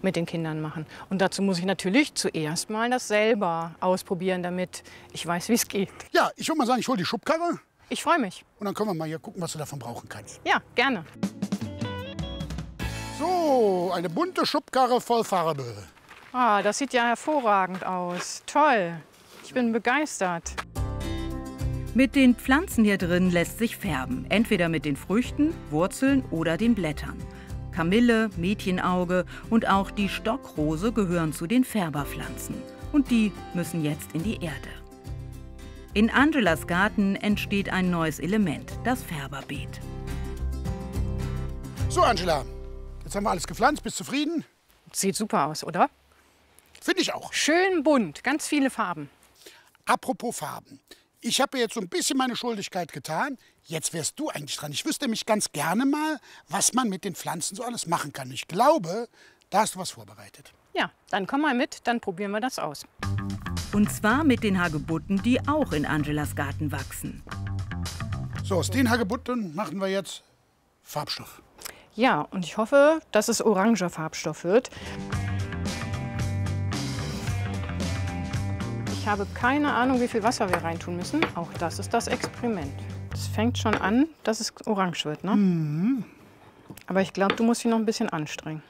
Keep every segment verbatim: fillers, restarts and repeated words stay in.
mit den Kindern machen. Und dazu muss ich natürlich zuerst mal das selber ausprobieren, damit ich weiß, wie es geht. Ja, ich würde mal sagen, ich hole die Schubkarre. Ich freue mich. Und dann können wir mal hier gucken, was du davon brauchen kannst. Ja, gerne. So, eine bunte Schubkarre voll Farbe. Ah, das sieht ja hervorragend aus. Toll. Ich bin begeistert. Mit den Pflanzen hier drin lässt sich färben. Entweder mit den Früchten, Wurzeln oder den Blättern. Kamille, Mädchenauge und auch die Stockrose gehören zu den Färberpflanzen. Und die müssen jetzt in die Erde. In Angelas Garten entsteht ein neues Element, das Färberbeet. So, Angela, jetzt haben wir alles gepflanzt. Bist du zufrieden? Sieht super aus, oder? Finde ich auch. Schön bunt, ganz viele Farben. Apropos Farben. Ich habe jetzt so ein bisschen meine Schuldigkeit getan. Jetzt wärst du eigentlich dran. Ich wüsste nämlich ganz gerne mal, was man mit den Pflanzen so alles machen kann. Ich glaube, da hast du was vorbereitet. Ja, dann komm mal mit, dann probieren wir das aus. Und zwar mit den Hagebutten, die auch in Angelas Garten wachsen. So, aus den Hagebutten machen wir jetzt Farbstoff. Ja, und ich hoffe, dass es oranger Farbstoff wird. Ich habe keine Ahnung, wie viel Wasser wir reintun müssen. Auch das ist das Experiment. Es fängt schon an, dass es orange wird, ne? Mhm. Aber ich glaube, du musst dich noch ein bisschen anstrengen.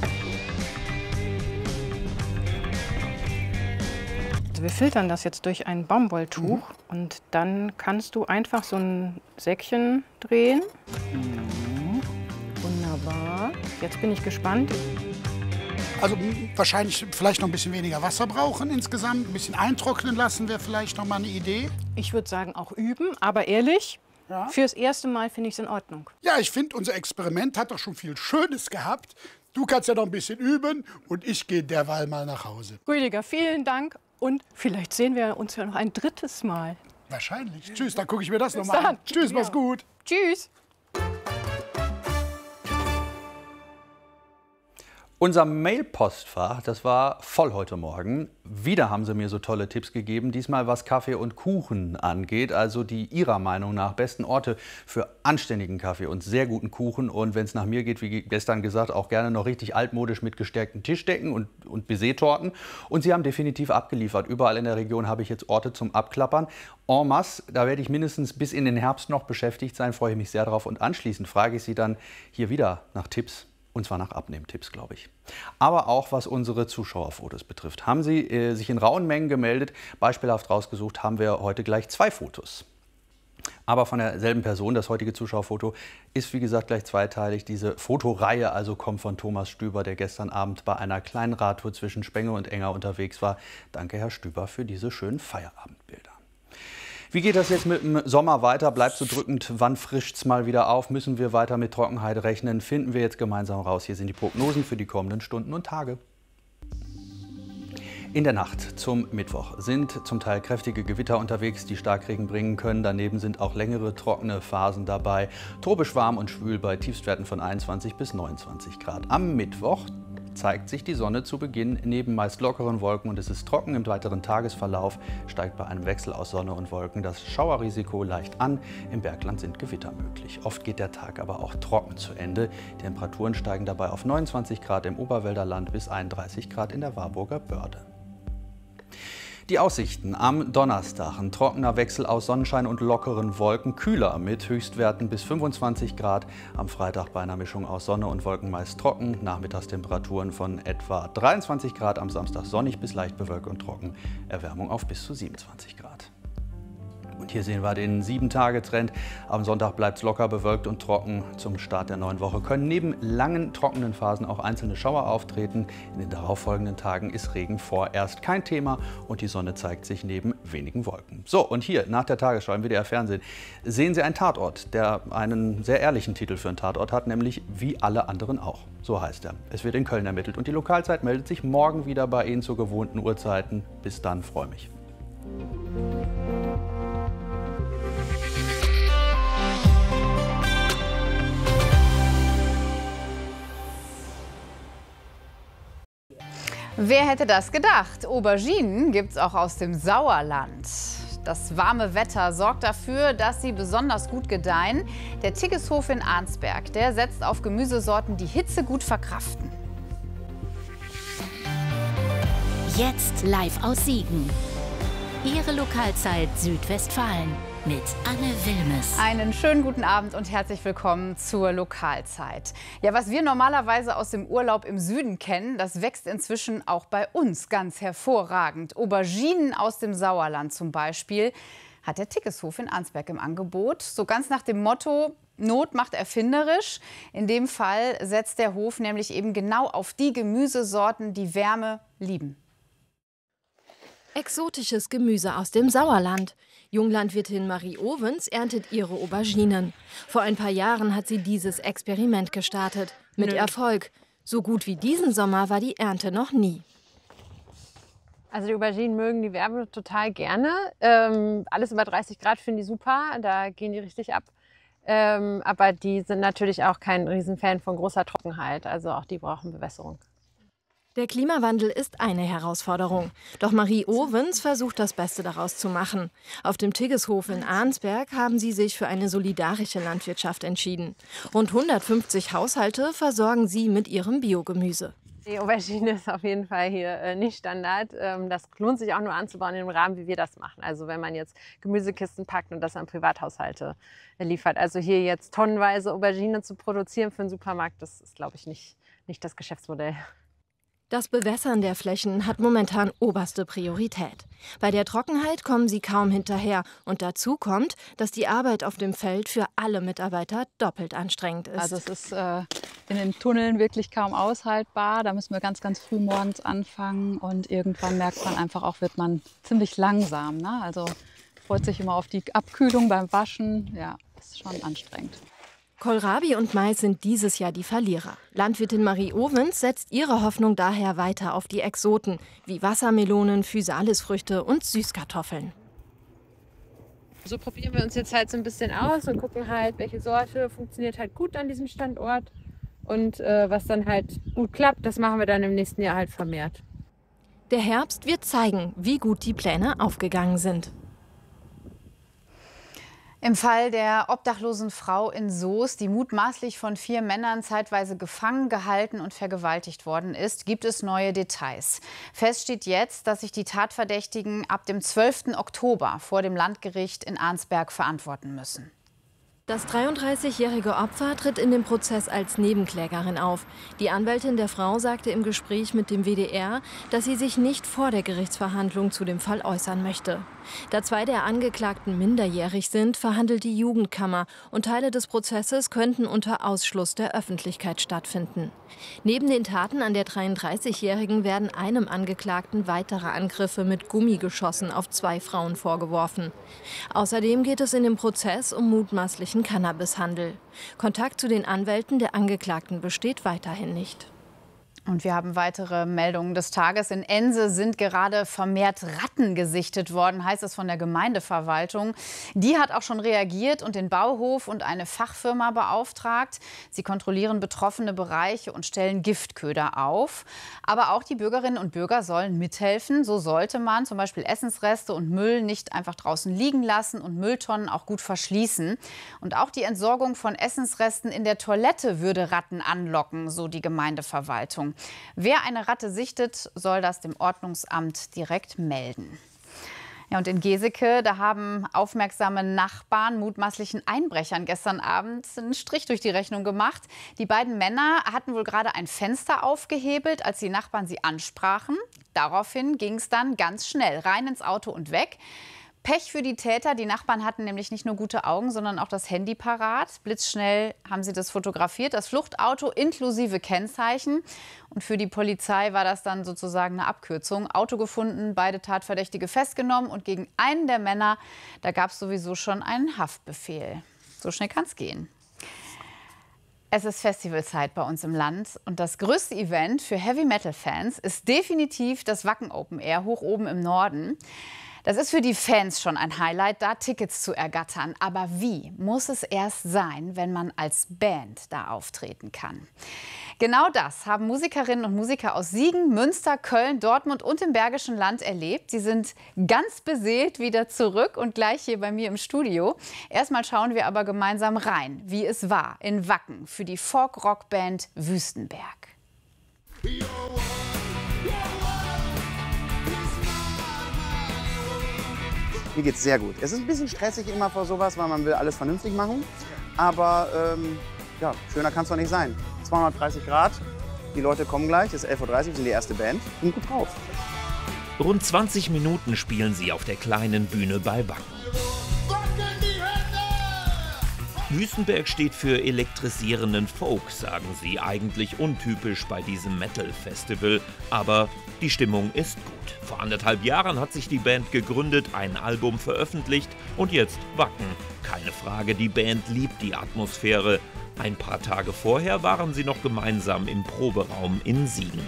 Also wir filtern das jetzt durch ein Baumwolltuch. Mhm. Und dann kannst du einfach so ein Säckchen drehen. Mhm. Wunderbar. Jetzt bin ich gespannt. Also wahrscheinlich vielleicht noch ein bisschen weniger Wasser brauchen insgesamt. Ein bisschen eintrocknen lassen wäre vielleicht noch mal eine Idee. Ich würde sagen, auch üben. Aber ehrlich, ja, fürs erste Mal finde ich es in Ordnung. Ja, ich finde, unser Experiment hat doch schon viel Schönes gehabt. Du kannst ja noch ein bisschen üben und ich gehe derweil mal nach Hause. Rüdiger, vielen Dank. Und vielleicht sehen wir uns ja noch ein drittes Mal. Wahrscheinlich. Tschüss, dann gucke ich mir das noch mal an. Tschüss, mach's gut. Tschüss. Unser Mailpostfach, das war voll heute Morgen. Wieder haben Sie mir so tolle Tipps gegeben, diesmal was Kaffee und Kuchen angeht. Also die Ihrer Meinung nach besten Orte für anständigen Kaffee und sehr guten Kuchen. Und wenn es nach mir geht, wie gestern gesagt, auch gerne noch richtig altmodisch mit gestärkten Tischdecken und, und Baiser-Torten. Und Sie haben definitiv abgeliefert. Überall in der Region habe ich jetzt Orte zum Abklappern. En masse, da werde ich mindestens bis in den Herbst noch beschäftigt sein, freue ich mich sehr drauf. Und anschließend frage ich Sie dann hier wieder nach Tipps. Und zwar nach Abnehmtipps, glaube ich. Aber auch was unsere Zuschauerfotos betrifft. Haben Sie äh, sich in rauen Mengen gemeldet? Beispielhaft rausgesucht haben wir heute gleich zwei Fotos. Aber von derselben Person. Das heutige Zuschauerfoto ist, wie gesagt, gleich zweiteilig. Diese Fotoreihe also kommt von Thomas Stüber, der gestern Abend bei einer kleinen Radtour zwischen Spenge und Enger unterwegs war. Danke, Herr Stüber, für diese schönen Feierabendbilder. Wie geht das jetzt mit dem Sommer weiter? Bleibt so drückend? Wann frischt es mal wieder auf? Müssen wir weiter mit Trockenheit rechnen? Finden wir jetzt gemeinsam raus. Hier sind die Prognosen für die kommenden Stunden und Tage. In der Nacht zum Mittwoch sind zum Teil kräftige Gewitter unterwegs, die Starkregen bringen können. Daneben sind auch längere trockene Phasen dabei. Tropisch warm und schwül bei Tiefstwerten von einundzwanzig bis neunundzwanzig Grad. Am Mittwoch zeigt sich die Sonne zu Beginn neben meist lockeren Wolken und es ist trocken. Im weiteren Tagesverlauf steigt bei einem Wechsel aus Sonne und Wolken das Schauerrisiko leicht an. Im Bergland sind Gewitter möglich. Oft geht der Tag aber auch trocken zu Ende. Die Temperaturen steigen dabei auf neunundzwanzig Grad im Oberwälderland bis einunddreißig Grad in der Warburger Börde. Die Aussichten am Donnerstag. Ein trockener Wechsel aus Sonnenschein und lockeren Wolken. Kühler mit Höchstwerten bis fünfundzwanzig Grad. Am Freitag bei einer Mischung aus Sonne und Wolken meist trocken. Nachmittagstemperaturen von etwa dreiundzwanzig Grad. Am Samstag sonnig bis leicht bewölkt und trocken. Erwärmung auf bis zu siebenundzwanzig Grad. Und hier sehen wir den sieben Tage Trend. Am Sonntag bleibt es locker bewölkt und trocken. Zum Start der neuen Woche können neben langen trockenen Phasen auch einzelne Schauer auftreten. In den darauffolgenden Tagen ist Regen vorerst kein Thema und die Sonne zeigt sich neben wenigen Wolken. So, und hier nach der Tagesschau im W D R Fernsehen sehen Sie einen Tatort, der einen sehr ehrlichen Titel für einen Tatort hat, nämlich Wie alle anderen auch. So heißt er. Es wird in Köln ermittelt und die Lokalzeit meldet sich morgen wieder bei Ihnen zu gewohnten Uhrzeiten. Bis dann, freue mich. Wer hätte das gedacht? Auberginen gibt es auch aus dem Sauerland. Das warme Wetter sorgt dafür, dass sie besonders gut gedeihen. Der Tiggeshof in Arnsberg, der setzt auf Gemüsesorten, die Hitze gut verkraften. Jetzt live aus Siegen. Ihre Lokalzeit Südwestfalen mit Anne Wilmes. Einen schönen guten Abend und herzlich willkommen zur Lokalzeit. Ja, was wir normalerweise aus dem Urlaub im Süden kennen, das wächst inzwischen auch bei uns ganz hervorragend. Auberginen aus dem Sauerland zum Beispiel hat der Tickeshof in Arnsberg im Angebot. So ganz nach dem Motto: Not macht erfinderisch. In dem Fall setzt der Hof nämlich eben genau auf die Gemüsesorten, die Wärme lieben. Exotisches Gemüse aus dem Sauerland. Junglandwirtin Marie Owens erntet ihre Auberginen. Vor ein paar Jahren hat sie dieses Experiment gestartet. Mit Erfolg. So gut wie diesen Sommer war die Ernte noch nie. Also die Auberginen mögen die Wärme total gerne. Ähm, alles über dreißig Grad finden die super, da gehen die richtig ab. Ähm, aber die sind natürlich auch kein Riesenfan von großer Trockenheit. Also auch die brauchen Bewässerung. Der Klimawandel ist eine Herausforderung. Doch Marie Owens versucht, das Beste daraus zu machen. Auf dem Tiggeshof in Arnsberg haben sie sich für eine solidarische Landwirtschaft entschieden. Rund hundertfünfzig Haushalte versorgen sie mit ihrem Biogemüse. Die Aubergine ist auf jeden Fall hier äh, nicht Standard. Ähm, das lohnt sich auch nur anzubauen in dem Rahmen, wie wir das machen. Also wenn man jetzt Gemüsekisten packt und das an Privathaushalte äh, liefert. Also hier jetzt tonnenweise Aubergine zu produzieren für einen Supermarkt, das ist, glaube ich, nicht, nicht das Geschäftsmodell. Das Bewässern der Flächen hat momentan oberste Priorität. Bei der Trockenheit kommen sie kaum hinterher. Und dazu kommt, dass die Arbeit auf dem Feld für alle Mitarbeiter doppelt anstrengend ist. Also es ist äh, in den Tunneln wirklich kaum aushaltbar. Da müssen wir ganz, ganz früh morgens anfangen. Und irgendwann merkt man einfach auch, wird man ziemlich langsam. Ne? Also freut sich immer auf die Abkühlung beim Waschen. Ja, ist schon anstrengend. Kohlrabi und Mais sind dieses Jahr die Verlierer. Landwirtin Marie Owens setzt ihre Hoffnung daher weiter auf die Exoten, wie Wassermelonen, Physalis-Früchte und Süßkartoffeln. So probieren wir uns jetzt halt so ein bisschen aus und gucken halt, welche Sorte funktioniert halt gut an diesem Standort. Und äh, was dann halt gut klappt, das machen wir dann im nächsten Jahr halt vermehrt. Der Herbst wird zeigen, wie gut die Pläne aufgegangen sind. Im Fall der obdachlosen Frau in Soest, die mutmaßlich von vier Männern zeitweise gefangen, gehalten und vergewaltigt worden ist, gibt es neue Details. Fest steht jetzt, dass sich die Tatverdächtigen ab dem zwölften Oktober vor dem Landgericht in Arnsberg verantworten müssen. Das dreiunddreißigjährige Opfer tritt in dem Prozess als Nebenklägerin auf. Die Anwältin der Frau sagte im Gespräch mit dem W D R, dass sie sich nicht vor der Gerichtsverhandlung zu dem Fall äußern möchte. Da zwei der Angeklagten minderjährig sind, verhandelt die Jugendkammer und Teile des Prozesses könnten unter Ausschluss der Öffentlichkeit stattfinden. Neben den Taten an der dreiunddreißigjährigen werden einem Angeklagten weitere Angriffe mit Gummigeschossen auf zwei Frauen vorgeworfen. Außerdem geht es in dem Prozess um mutmaßlichen Cannabishandel. Kontakt zu den Anwälten der Angeklagten besteht weiterhin nicht. Und wir haben weitere Meldungen des Tages. In Ense sind gerade vermehrt Ratten gesichtet worden, heißt es von der Gemeindeverwaltung. Die hat auch schon reagiert und den Bauhof und eine Fachfirma beauftragt. Sie kontrollieren betroffene Bereiche und stellen Giftköder auf. Aber auch die Bürgerinnen und Bürger sollen mithelfen. So sollte man zum Beispiel Essensreste und Müll nicht einfach draußen liegen lassen und Mülltonnen auch gut verschließen. Und auch die Entsorgung von Essensresten in der Toilette würde Ratten anlocken, so die Gemeindeverwaltung. Wer eine Ratte sichtet, soll das dem Ordnungsamt direkt melden. Ja, und in Geseke, da haben aufmerksame Nachbarn mutmaßlichen Einbrechern gestern Abend einen Strich durch die Rechnung gemacht. Die beiden Männer hatten wohl gerade ein Fenster aufgehebelt, als die Nachbarn sie ansprachen. Daraufhin ging es dann ganz schnell rein ins Auto und weg. Pech für die Täter. Die Nachbarn hatten nämlich nicht nur gute Augen, sondern auch das Handy parat. Blitzschnell haben sie das fotografiert, das Fluchtauto inklusive Kennzeichen. Und für die Polizei war das dann sozusagen eine Abkürzung. Auto gefunden, beide Tatverdächtige festgenommen. Und gegen einen der Männer, da gab es sowieso schon einen Haftbefehl. So schnell kann es gehen. Es ist Festivalzeit bei uns im Land und das größte Event für Heavy-Metal-Fans ist definitiv das Wacken Open Air hoch oben im Norden. Das ist für die Fans schon ein Highlight, da Tickets zu ergattern. Aber wie muss es erst sein, wenn man als Band da auftreten kann? Genau das haben Musikerinnen und Musiker aus Siegen, Münster, Köln, Dortmund und im Bergischen Land erlebt. Sie sind ganz beseelt wieder zurück und gleich hier bei mir im Studio. Erstmal schauen wir aber gemeinsam rein, wie es war in Wacken für die Folk-Rock-Band Wüstenberg. Mir geht's sehr gut. Es ist ein bisschen stressig immer vor sowas, weil man will alles vernünftig machen. Aber ähm, ja, schöner kann es doch nicht sein. zweihundertdreißig Grad, die Leute kommen gleich, es ist elf Uhr dreißig, wir sind die erste Band, sind gut drauf. Rund zwanzig Minuten spielen sie auf der kleinen Bühne bei Wacken. Wüstenberg steht für elektrisierenden Folk, sagen sie, eigentlich untypisch bei diesem Metal-Festival. Aber die Stimmung ist gut. Vor anderthalb Jahren hat sich die Band gegründet, ein Album veröffentlicht und jetzt Wacken. Keine Frage, die Band liebt die Atmosphäre. Ein paar Tage vorher waren sie noch gemeinsam im Proberaum in Siegen.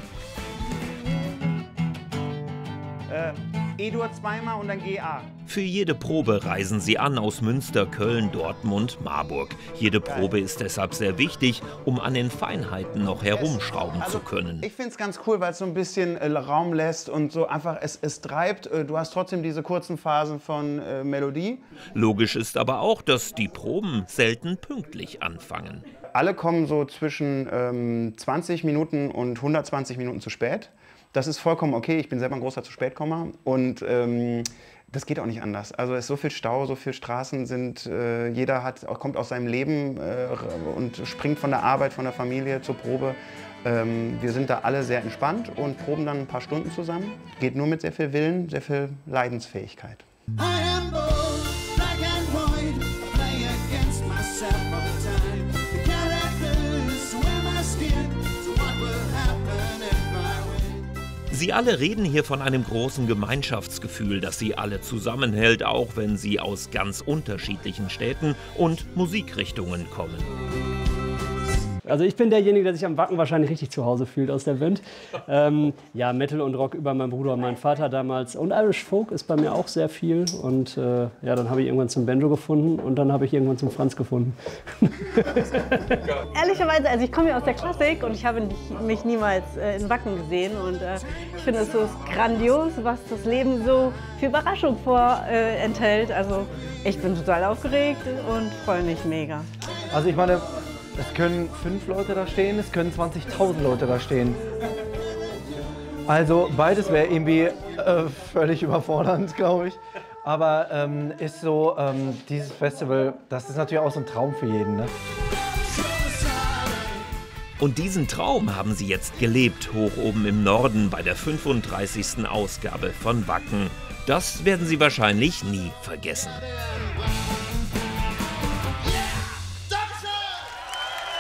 Äh, E-Dur zweimal und dann G A. Für jede Probe reisen sie an aus Münster, Köln, Dortmund, Marburg. Jede Probe ist deshalb sehr wichtig, um an den Feinheiten noch herumschrauben also, zu können. Ich finde es ganz cool, weil es so ein bisschen äh, Raum lässt und so einfach es, es treibt. Äh, du hast trotzdem diese kurzen Phasen von äh, Melodie. Logisch ist aber auch, dass die Proben selten pünktlich anfangen. Alle kommen so zwischen ähm, zwanzig Minuten und hundertzwanzig Minuten zu spät. Das ist vollkommen okay, ich bin selber ein großer Zu-Spät-Kommer und ähm, das geht auch nicht anders. Also es ist so viel Stau, so viele Straßen sind, äh, jeder hat, kommt aus seinem Leben äh, und springt von der Arbeit, von der Familie zur Probe. Ähm, wir sind da alle sehr entspannt und proben dann ein paar Stunden zusammen. Geht nur mit sehr viel Willen, sehr viel Leidensfähigkeit. Sie alle reden hier von einem großen Gemeinschaftsgefühl, das sie alle zusammenhält, auch wenn sie aus ganz unterschiedlichen Städten und Musikrichtungen kommen. Also ich bin derjenige, der sich am Wacken wahrscheinlich richtig zu Hause fühlt aus der Band. Ähm, ja, Metal und Rock über meinen Bruder und meinen Vater damals. Und Irish Folk ist bei mir auch sehr viel. Und äh, ja, dann habe ich irgendwann zum Banjo gefunden und dann habe ich irgendwann zum Franz gefunden. Ehrlicherweise, also ich komme ja aus der Klassik und ich habe mich niemals äh, in Wacken gesehen. Und äh, ich finde es so grandios, was das Leben so für Überraschung vor äh, enthält. Also ich bin total aufgeregt und freue mich mega. Also ich meine, es können fünf Leute da stehen, es können zwanzigtausend Leute da stehen. Also beides wäre irgendwie äh, völlig überfordernd, glaube ich. Aber ähm, ist so, ähm, dieses Festival, das ist natürlich auch so ein Traum für jeden, ne? Und diesen Traum haben sie jetzt gelebt, hoch oben im Norden bei der fünfunddreißigsten Ausgabe von Wacken. Das werden sie wahrscheinlich nie vergessen.